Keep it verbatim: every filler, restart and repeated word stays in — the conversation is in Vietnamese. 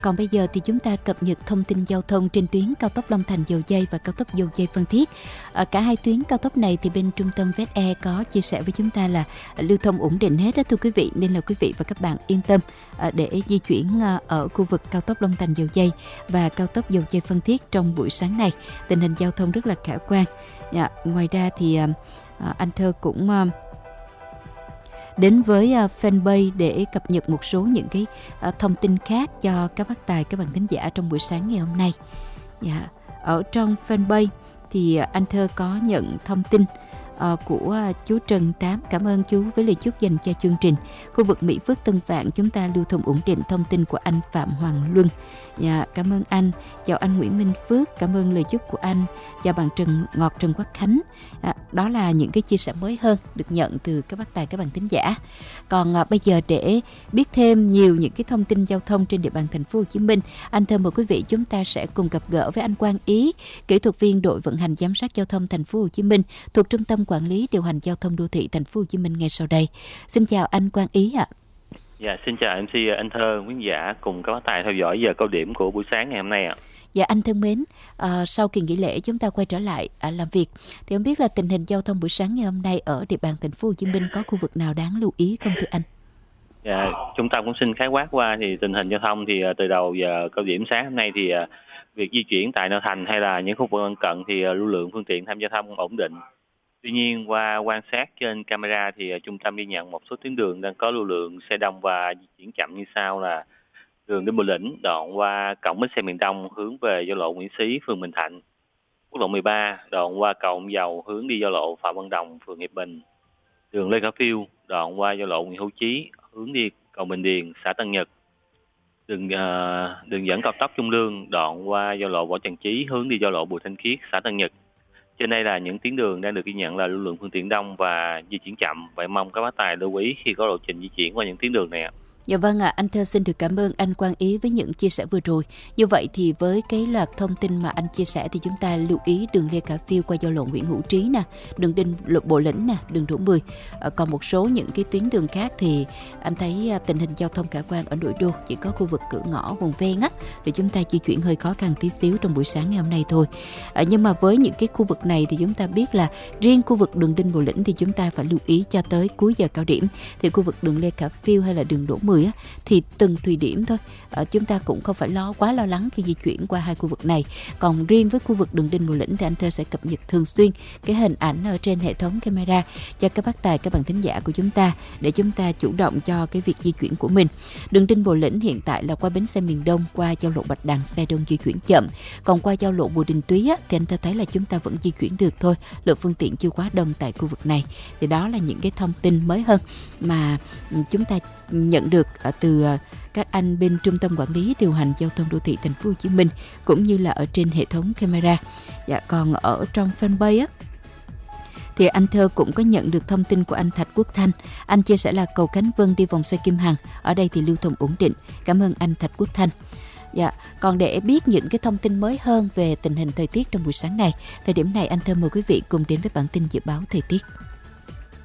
Còn bây giờ thì chúng ta cập nhật thông tin giao thông trên tuyến cao tốc Long Thành - Dầu Giây và cao tốc Dầu Giây - Phan Thiết. À, cả hai tuyến cao tốc này thì bên trung tâm vê ét e có chia sẻ với chúng ta là lưu thông ổn định hết đó thưa quý vị, nên là quý vị và các bạn yên tâm à, để di chuyển à, ở khu vực cao tốc Long Thành - Dầu Giây và cao tốc Dầu Giây - Phan Thiết trong buổi sáng này. Tình hình giao thông rất là khả quan. À, ngoài ra thì à, anh Thơ cũng à, đến với uh, fanpage để cập nhật một số những cái uh, thông tin khác cho các bác tài, các bạn thính giả trong buổi sáng ngày hôm nay. Dạ, ở trong fanpage thì uh, anh Thơ có nhận thông tin uh, của uh, chú Trần Tám. Cảm ơn chú với lời chúc dành cho chương trình. Khu vực Mỹ Phước Tân Vạn chúng ta lưu thông ổn định. Thông tin của anh Phạm Hoàng Luân. Dạ, cảm ơn anh. Chào anh Nguyễn Minh Phước. Cảm ơn lời chúc của anh. Chào bạn Trần Ngọt Trần Quốc Khánh. À, đó là những cái chia sẻ mới hơn được nhận từ các bác tài, các bạn thính giả. Còn à, bây giờ để biết thêm nhiều những cái thông tin giao thông trên địa bàn thành phố Hồ Chí Minh, anh Thơ mời quý vị chúng ta sẽ cùng gặp gỡ với anh Quang Ý, kỹ thuật viên đội vận hành giám sát giao thông thành phố Hồ Chí Minh thuộc Trung tâm Quản lý điều hành giao thông đô thị thành phố Hồ Chí Minh ngay sau đây. Xin chào anh Quang Ý ạ. Dạ, xin chào em xê anh Thơ, quý giả cùng các bác tài theo dõi giờ cao điểm của buổi sáng ngày hôm nay ạ. Dạ anh thân mến, à, sau kỳ nghỉ lễ chúng ta quay trở lại à, làm việc, thì không biết là tình hình giao thông buổi sáng ngày hôm nay ở địa bàn thành phố Hồ Chí Minh có khu vực nào đáng lưu ý không thưa anh? Dạ, chúng ta cũng xin khái quát qua thì tình hình giao thông thì từ đầu giờ cao điểm sáng hôm nay thì việc di chuyển tại nội thành hay là những khu vực lân cận thì lưu lượng phương tiện tham gia giao thông ổn định. Tuy nhiên qua quan sát trên camera thì trung tâm ghi nhận một số tuyến đường đang có lưu lượng xe đông và di chuyển chậm như sau là đường Đinh Bộ Lĩnh đoạn qua cổng bến xe miền Đông hướng về giao lộ Nguyễn Xí, phường Bình Thạnh, quốc lộ mười ba đoạn qua cầu Ông Dầu hướng đi giao lộ Phạm Văn Đồng, phường Hiệp Bình, đường Lê Khả Phiêu đoạn qua giao lộ Nguyễn Hữu Chí hướng đi cầu Bình Điền, xã Tân Nhật, đường uh, đường dẫn cao tốc Trung Lương đoạn qua giao lộ Võ Trần Chí hướng đi giao lộ Bùi Thanh Khiết, xã Tân Nhật. Trên đây là những tuyến đường đang được ghi nhận là lưu lượng phương tiện đông và di chuyển chậm. Vậy mong các bác tài lưu ý khi có lộ trình di chuyển qua những tuyến đường này ạ. Dạ vâng ạ, à, anh Thơ xin được cảm ơn anh Quang Ý với những chia sẻ vừa rồi. Như vậy thì với cái loạt thông tin mà anh chia sẻ thì chúng ta lưu ý đường Lê Khả Phiêu qua giao lộ Nguyễn Hữu Trí nè, đường Đinh Bộ Lĩnh nè, đường Đỗ Mười. À, còn một số những cái tuyến đường khác thì anh thấy tình hình giao thông khả quan ở nội đô, chỉ có khu vực cửa ngõ vùng ven á thì chúng ta di chuyển hơi khó khăn tí xíu trong buổi sáng ngày hôm nay thôi. À, nhưng mà với những cái khu vực này thì chúng ta biết là riêng khu vực đường Đinh Bộ Lĩnh thì chúng ta phải lưu ý cho tới cuối giờ cao điểm. Thì khu vực đường Lê Khả Phiêu hay là đường Đỗ Mười á, thì từng thời điểm thôi, à, chúng ta cũng không phải lo quá lo lắng khi di chuyển qua hai khu vực này. Còn riêng với khu vực đường Đinh Bộ Lĩnh thì anh Thơ sẽ cập nhật thường xuyên cái hình ảnh ở trên hệ thống camera cho các bác tài, các bạn thính giả của chúng ta để chúng ta chủ động cho cái việc di chuyển của mình. Đường Đinh Bộ Lĩnh hiện tại là qua bến xe miền Đông, qua giao lộ Bạch Đằng xe đông di chuyển chậm. Còn qua giao lộ Bùi Đình Túy á, thì anh Thơ thấy là chúng ta vẫn di chuyển được thôi, lượng phương tiện chưa quá đông tại khu vực này. Thì đó là những cái thông tin mới hơn mà chúng ta nhận được từ các anh bên Trung tâm Quản lý điều hành giao thông đô thị thành phố Hồ Chí Minh cũng như là ở trên hệ thống camera. Dạ, còn ở trong fanpage á thì anh Thơ cũng có nhận được thông tin của anh Thạch Quốc Thanh. Anh chia sẻ là cầu Khánh Vân đi vòng xoay Kim Hằng, ở đây thì lưu thông ổn định. Cảm ơn anh Thạch Quốc Thanh. Dạ, còn để biết những cái thông tin mới hơn về tình hình thời tiết trong buổi sáng này, thời điểm này anh Thơ mời quý vị cùng đến với bản tin dự báo thời tiết.